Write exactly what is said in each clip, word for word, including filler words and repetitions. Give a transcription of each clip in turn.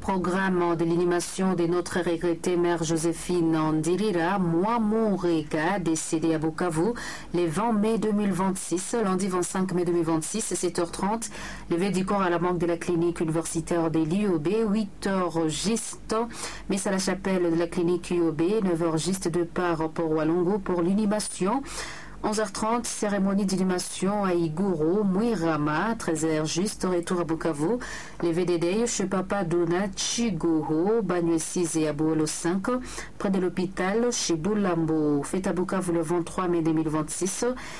programme de l'inhumation de notre regrettée mère Joséphine Ndirira Mwamurega, décédée à Bukavu le vingt mai deux mille vingt-six, lundi vingt-cinq mai deux mille vingt-six, sept heures trente, levée du corps à la morgue de la clinique universitaire de l'I O B, huit heures juste, mise à la chapelle de la clinique I O B, neuf heures juste de part pour Walungu pour l'inhumation. onze heures trente, cérémonie d'inhumation à Iguru, Mwirama, treize heures juste, retour à Bukavu. Les V D D chez Papa Dona Chigoro, Bagnoué six et Abouolo cinq, près de l'hôpital chez Boulambo. Fête à Bukavu le vingt-trois mai deux mille vingt-six.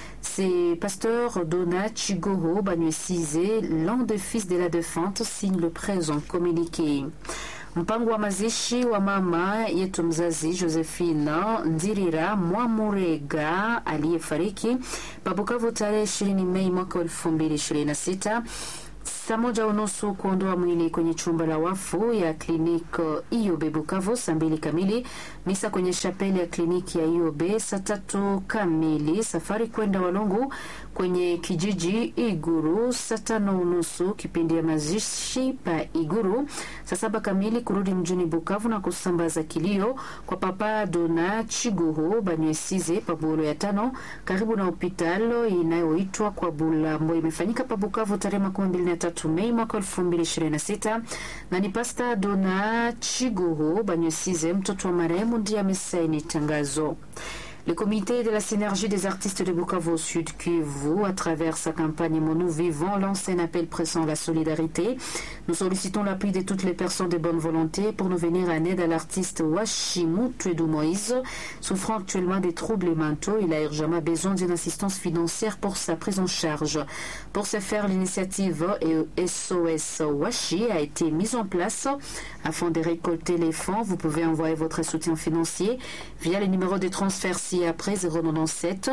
C'est Pasteur Dona Chigoro, Bagnoué six, l'un des fils de la défunte, signe le présent communiqué. Mpango wa mazishi wa mama yetu mzazi Joséphine Ndirira Mwamurega aliyefariki Bukavu tarehe ishirini Mei mwaka elfu mbili ishirini na sita saa moja unusu kuondoa mwili kwenye chumba la wafu ya kliniki I O B Bukavu saa mbili kamili, misa kwenye chapeli ya kliniki ya I O B saa tatu kamili, safari kwenda Walungu kwenye kijiji Iguru saa tano unusu, kipindi ya mazishi pa Iguru saa saba kamili, kurudi mjini Bukavu na kusambaza kilio kwa Papa Dona Chiguhu Banyesize Pabulo ya tano karibu na hospitali inayoitwa kwa Bulambo. Imefanyika pa Bukavu tarehe makumi mbili na tatu Mei mwaka elfu mbili ishirini na sita na ni Pasta Dona Chiguhu Banyesize, mtoto wa marehemu, ndiye amesaini tangazo. Le comité de la synergie des artistes de Bukavu Sud Kivu, à travers sa campagne Mon Nous Vivons, lance un appel pressant à la solidarité. Nous sollicitons l'appui de toutes les personnes de bonne volonté pour nous venir en aide à l'artiste Washimu Tuedu Moïse, souffrant actuellement des troubles mentaux. Il a urgemment besoin d'une assistance financière pour sa prise en charge. Pour ce faire, l'initiative S O S Washi a été mise en place afin de récolter les fonds. Vous pouvez envoyer votre soutien financier via le numéro de transfert après zéro quatre-vingt-dix-sept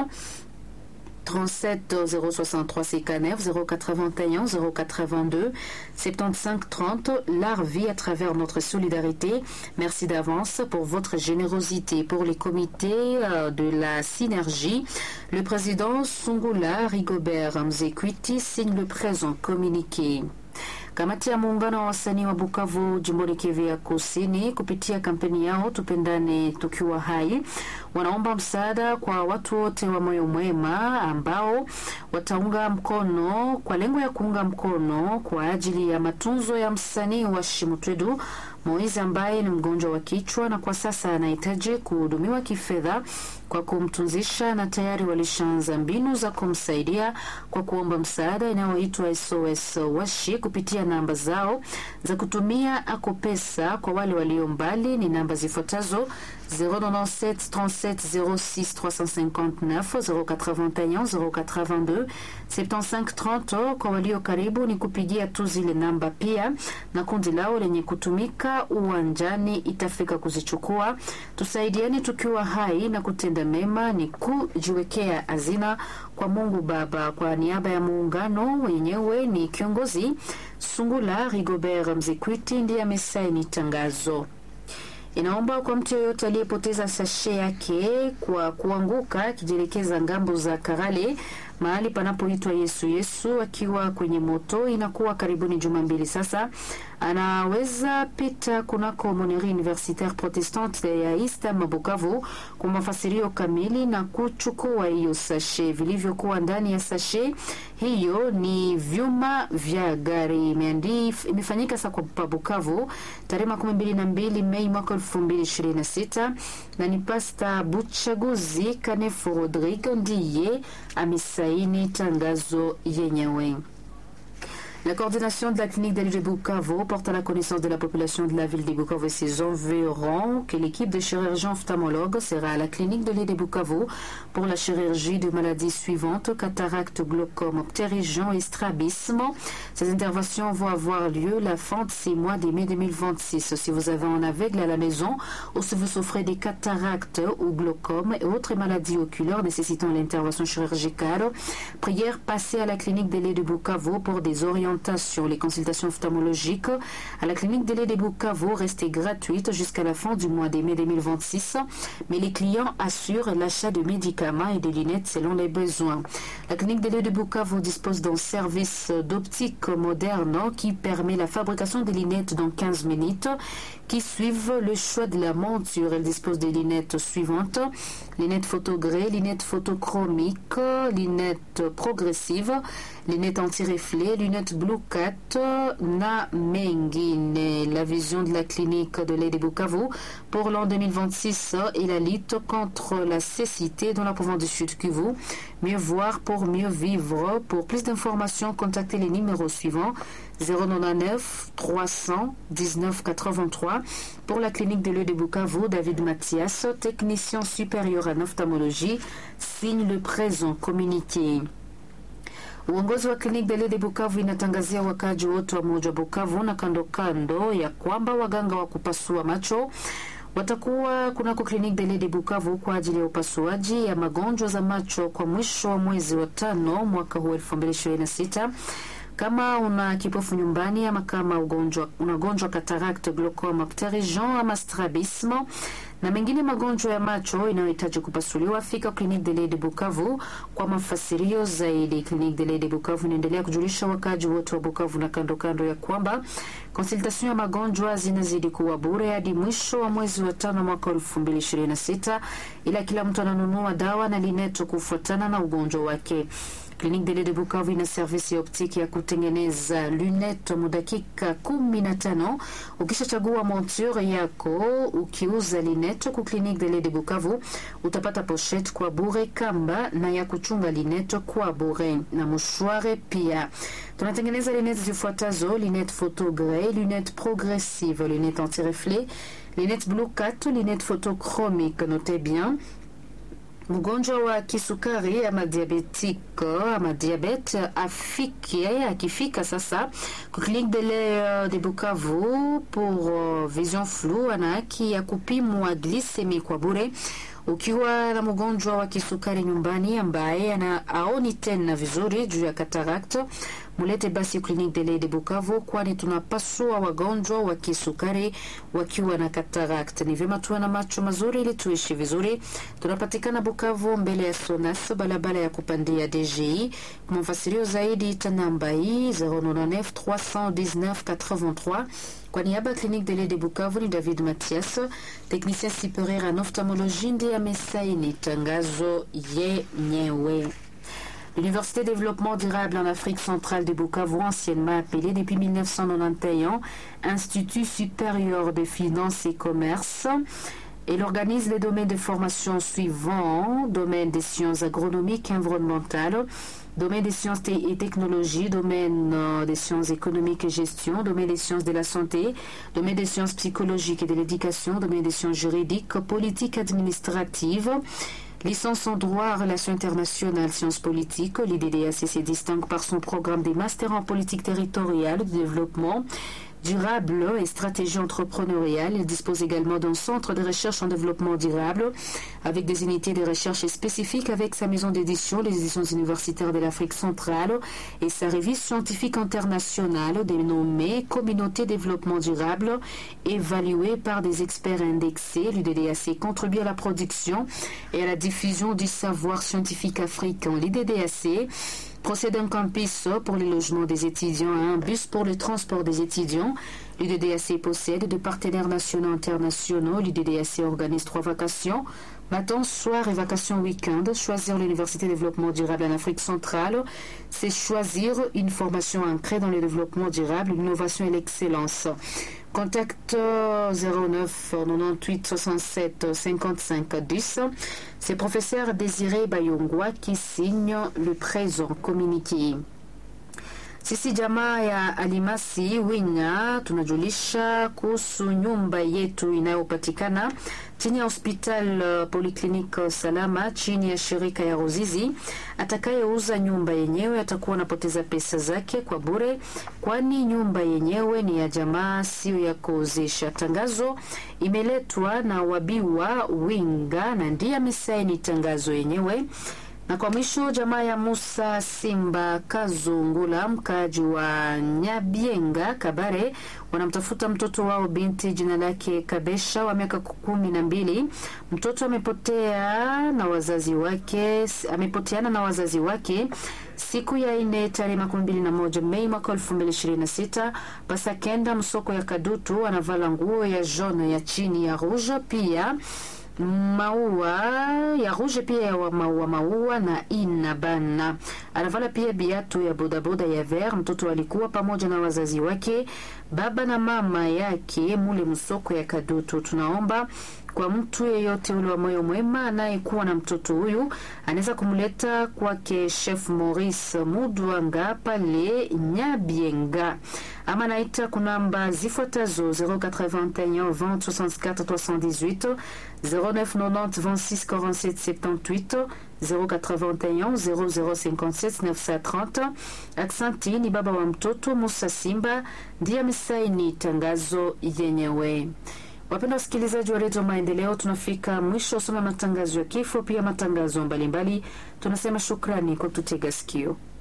trente-sept zéro soixante-trois cinquante-neuf zéro quatre-vingt-un zéro quatre-vingt-deux soixante-quinze trente. L'art vit à travers notre solidarité. Merci d'avance pour votre générosité. Pour les comités de la synergie, le président Sungula Rigobert Mzekwiti signe le présent communiqué. Kamati ya muungano wa wasanii wa Bukavu jimboni Kivu ya Kusini kupitia kampeni yao Tupendane Tukiwa Hai wanaomba msaada kwa watu wote wa moyo mwema ambao wataunga mkono kwa lengo ya kuunga mkono kwa ajili ya matunzo ya msanii wa Shimutwedu Moize ambaye ni mgonjwa wa kichwa na kwa sasa anahitaji kuhudumiwa kifedha kwa kumtunzisha, na tayari walishaanza mbinu za kumsaidia kwa kuomba msaada inayoitwa S O S Washi kupitia namba zao za kutumia ako pesa kwa wale walio mbali. Ni namba zifuatazo: zéro neuf sept trente-sept zéro six trois cent cinquante-neuf zéro quatre-vingt-un zéro quatre-vingt-deux soixante-quinze trente. Kwa walio karibu ni kupigia tu zile namba pia, na kundi lao lenye kutumika uwanjani itafika kuzichukua. Tusaidiane tukiwa hai na kutenda mema ni kujiwekea hazina kwa Mungu Baba. Kwa niaba ya muungano wenyewe ni kiongozi Sungula Rigobert Mzekwiti ndiye amesaini tangazo. Inaomba kwa mtu yoyote aliyepoteza sashe yake kwa kuanguka akijielekeza ngambo za Karale mahali panapoitwa Yesu Yesu akiwa kwenye moto, inakuwa karibuni juma mbili sasa, anaweza pita kunako Moneri Universitaire Protestante ya East Bukavu kwa mafasirio kamili na kuchukua hiyo sashe. Vilivyokuwa ndani ya sashe hiyo ni vyuma vya gari. Imeandif imefanyika sasa kwa Bukavu tarehe makumi mbili na mbili Mei mwaka elfu mbili ishirini na sita na ni Pasta Buchaguzi Kanefo Rodrigue ndiye amesaini tangazo yenyewe. La coordination de la clinique de l'île de Bukavu porte à la connaissance de la population de la ville de Bukavu et ses environs que l'équipe de chirurgiens ophtalmologues sera à la clinique de l'île de Bukavu pour la chirurgie de maladies suivantes: cataracte, glaucome, ptérygion et strabisme. Ces interventions vont avoir lieu la fin de ces mois de mai deux mille vingt-six. Si vous avez un aveugle à la maison ou si vous souffrez des cataractes ou glaucome et autres maladies oculaires nécessitant l'intervention chirurgicale, prière passer à la clinique de l'île de Bukavu pour des orientations orientation. Les consultations ophtalmologiques à la clinique de lait de Bukavu restaient gratuites jusqu'à la fin du mois de mai deux mille vingt-six, mais les clients assurent l'achat de médicaments et de lunettes selon les besoins. La clinique de lait de Bukavu dispose d'un service d'optique moderne qui permet la fabrication des lunettes dans quinze minutes qui suivent le choix de la monture. Elle dispose des lunettes suivantes: lunettes photogrées, lunettes photochromiques, lunettes progressives, lunettes anti-reflets, lunettes Blue Cat, na mengine. La vision de la clinique de lait de Bukavu pour l'an deux mille vingt-six et la lutte contre la cécité dans la province du Sud Kivu. Mieux voir pour mieux vivre. Pour plus d'informations, contactez les numéros suivants: zéro neuf trois cent dix-neuf quatre-vingt-trois. Pour la clinique de l'œil de Bukavu, David Mathias, technicien supérieur en ophtalmologie, signe le présent communiqué. Uongozi wa kliniki de lait de Bukavu inatangazia wakaji wote wa mji wa Bukavu na kando kando ya kwamba waganga wa kupasua macho watakuwa kunako kliniki de lait de Bukavu kwa ajili ya upasuaji ya magonjwa za macho kwa mwisho wa mwezi wa tano mwaka huu elfu mbili ishirini na sita. Kama una kipofu nyumbani ama kama ugonjwa unagonjwa cataract, glaucoma, pterygium ama strabisme na mengine magonjwa ya macho inayohitaji kupasuliwa, fika kliniki de lait de Bukavu kwa mafasirio zaidi. Kliniki de lait de Bukavu inaendelea kujulisha wakaji wote wa Bukavu na kando kando ya kwamba konsultasyon ya magonjwa zinazidi kuwa bure hadi mwisho wa mwezi wa tano mwaka elfu mbili ishirini na sita, ila kila mtu ananunua dawa na lineto kufuatana na ugonjwa wake. Clinique de lait de Bukavu ina servisi ya optiki ya kutengeneza lunette mudakika kumi na tano. Ukishachagua monture yako ukiuza lunette ku Clinique de lait de Bukavu utapata pochette kwa bure, kamba na ya kuchunga lunette kwa bure na mouchoir pia. Tunatengeneza lunette zifuatazo: lunette photo grey, lunette progressive, lunette anti-reflet, lunette blue cat, lunette photochromique. Notez bien, mgonjwa wa kisukari ama diabetiko ama diabete afike akifika sasa kwa clinique de lait de Bukavu pour uh, vision floue ana haki ya kupimwa glycemie kwa bure. Ukiwa na mgonjwa wa kisukari nyumbani ambaye ana aoni tena vizuri juu ya cataract, mulete basi clinique de lait de Bukavu, kwani tunapasua wagonjwa wa kisukari wakiwa na cataract. Ni vyema tuwe na macho mazuri ili tuishi vizuri. Tunapatikana Bukavu mbele ya Sonas, balabala ya kupandia D G I. Kwa mafasirio zaidi tanamba hii zéro neuf trois cent dix-neuf quatre-vingt-trois. Kwa niaba ya Clinique de lait de Bukavu ni David Mathias, technicien supérieur en ophtalmologie, ndiye amesaini tangazo yenyewe. L'Université de développement durable en Afrique centrale de Bukavu, anciennement appelée depuis mille neuf cent quatre-vingt-onze Institut supérieur de finance et commerce, elle organise les domaines de formation suivants: domaine des sciences agronomiques et environnementales, domaine des sciences et technologies, domaine des sciences économiques et gestion, domaine des sciences de la santé, domaine des sciences psychologiques et de l'éducation, domaine des sciences juridiques, politique administrative, licence en droit, relations internationales, sciences politiques. L'I D D A C se distingue par son programme des masters en politique territoriale, de développement durable et stratégie entrepreneuriale. Il dispose également d'un centre de recherche en développement durable avec des unités de recherche spécifiques, avec sa maison d'édition, les éditions universitaires de l'Afrique centrale, et sa revue scientifique internationale dénommée Communauté développement durable, évaluée par des experts indexés. L'U D D A C contribue à la production et à la diffusion du savoir scientifique africain. L'I D D A C procède un campus pour le logement des étudiants et un bus pour le transport des étudiants. L'U D D A C possède des partenaires nationaux et internationaux. L'U D D A C organise trois vacations: matin, soir et vacations week-end. Choisir l'Université de développement durable en Afrique centrale, c'est choisir une formation ancrée dans le développement durable, l'innovation et l'excellence. Contact zéro neuf quatre-vingt-huit soixante-sept cinquante-cinq dix. C'est professeur Désiré Bayongwa qui signe le présent communiqué. Sisi jamaa ya Alimasi Winya tunajulisha kuhusu nyumba yetu inayopatikana chini ya hospital uh, Polyclinique Salama chini ya shirika ya Rozizi. Atakayeuza nyumba yenyewe atakuwa anapoteza pesa zake kwa bure, kwani nyumba yenyewe ni ya jamaa, sio ya kuuzisha. Tangazo imeletwa na Wabiwa Winga na ndiye amesaini tangazo yenyewe. Na kwa mwisho, jamaa ya Musa Simba Kazungula, mkaji wa Nyabienga Kabare, wanamtafuta mtoto wao binti jina lake Kabesha wa miaka kumi na mbili. Mtoto amepotea na wazazi wake, amepoteana na wazazi wake siku ya ine tarehe makumi mbili na moja Mei mwaka elfu mbili ishirini na sita. Pasa kenda msoko ya Kadutu, anavala nguo ya jaune ya chini ya rouge, pia maua ya rouge pia ya maua maua na inabana. Anavala pia biatu ya bodaboda ya vert. Mtoto alikuwa pamoja na wazazi wake, baba na mama yake mule msoko ya Kadutu. Tunaomba kwa mtu yeyote ule wa moyo mwema anayekuwa na mtoto huyu, anaweza kumleta kwake Chef Maurice Mudwanga pale Nyabienga, ama naita kunamba zifuatazo zero quatre vingt et un vingt soixante-quatre trois cent dix-huit, zero neuf quatre-vingt-dix vingt-six quarante-sept soixante-dix-huit, zero quatre vingt et un zero zero cinquante-sept neuf cent trente. Aksanti ni baba wa mtoto Musa Simba ndiye amesaini tangazo yenyewe. Wapenda wasikilizaji wa Radio Maendeleo, tunafika mwisho soma matangazo ya kifo, pia matangazo mbalimbali. Tunasema shukrani kwa kututega sikio.